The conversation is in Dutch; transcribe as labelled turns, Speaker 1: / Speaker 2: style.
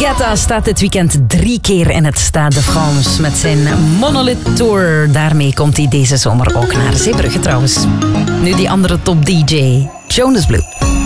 Speaker 1: Guetta staat dit weekend 3 keer in het Stade de France met zijn Monolith Tour. Daarmee komt hij deze zomer ook naar Zeebrugge trouwens. Nu die andere top DJ, Jonas Blue.